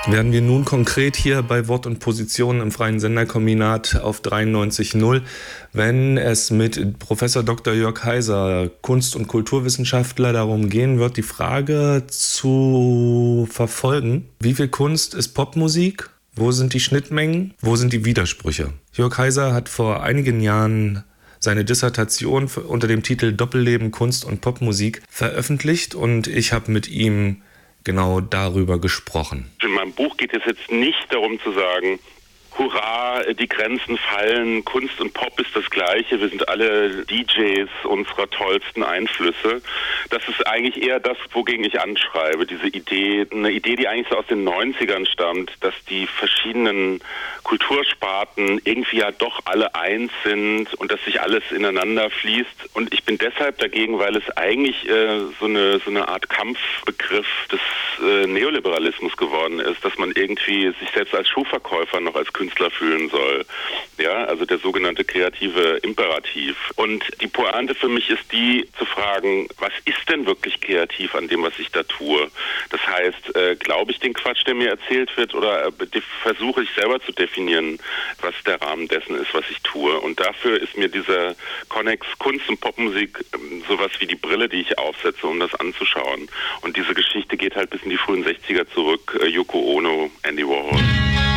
Werden wir nun konkret hier bei Wort und Position im Freien Senderkombinat auf 93.0, wenn es mit Professor Dr. Jörg Heiser, Kunst- und Kulturwissenschaftler, darum gehen wird, die Frage zu verfolgen, wie viel Kunst ist Popmusik? Wo sind die Schnittmengen? Wo sind die Widersprüche? Jörg Heiser hat vor einigen Jahren seine Dissertation unter dem Titel Doppelleben Kunst und Popmusik veröffentlicht und ich habe mit ihm genau darüber gesprochen. In meinem Buch geht es jetzt nicht darum zu sagen, hurra, die Grenzen fallen, Kunst und Pop ist das Gleiche, wir sind alle DJs unserer tollsten Einflüsse. Das ist eigentlich eher das, wogegen ich anschreibe, diese Idee, eine Idee, die eigentlich so aus den 90ern stammt, dass die verschiedenen Kultursparten irgendwie ja doch alle eins sind und dass sich alles ineinander fließt. Und ich bin deshalb dagegen, weil es eigentlich so eine Art Kampfbegriff des Neoliberalismus geworden ist, dass man irgendwie sich selbst als Schuhverkäufer noch als Künstler fühlen soll. Ja, also der sogenannte kreative Imperativ. Und die Pointe für mich ist die, zu fragen, was ist denn wirklich kreativ an dem, was ich da tue? Das heißt, glaube ich den Quatsch, der mir erzählt wird, oder versuche ich selber zu definieren, was der Rahmen dessen ist, was ich tue? Und dafür ist mir dieser Connex Kunst- und Popmusik sowas wie die Brille, die ich aufsetze, um das anzuschauen. Und diese Geschichte geht halt bis in die frühen 60er zurück, Yoko Ono, Andy Warhol.